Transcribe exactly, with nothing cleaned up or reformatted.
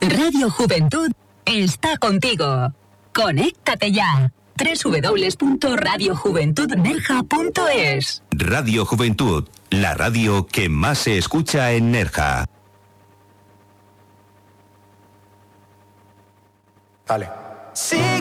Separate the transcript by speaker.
Speaker 1: Radio Juventud está contigo. Conéctate ya. doble u doble u doble u punto radio juventud nerja punto es.
Speaker 2: Radio Juventud, la radio que más se escucha en Nerja.
Speaker 3: Vale.
Speaker 4: Sí.